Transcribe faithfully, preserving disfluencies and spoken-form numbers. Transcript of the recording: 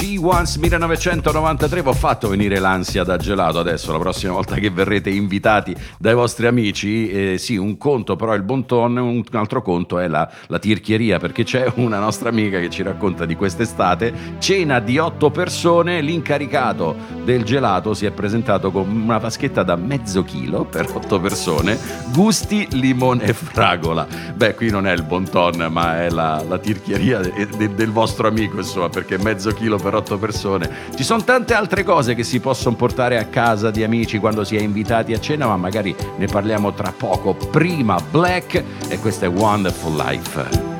She Wants millenovecentonovantatré. Vi ho fatto venire l'ansia da gelato. Adesso la prossima volta che verrete invitati dai vostri amici, eh, sì, un conto però è il bon ton, un altro conto è la, la tirchieria, perché c'è una nostra amica che ci racconta di quest'estate, cena di otto persone, l'incaricato del gelato si è presentato con una vaschetta da mezzo chilo per otto persone, gusti limone e fragola. Beh, qui non è il bon ton, ma è la, la tirchieria de, de, del vostro amico, insomma, perché mezzo chilo per otto persone. Ci sono tante altre cose che si possono portare a casa di amici quando si è invitati a cena, ma magari ne parliamo tra poco. Prima Black, e questa è Wonderful Life.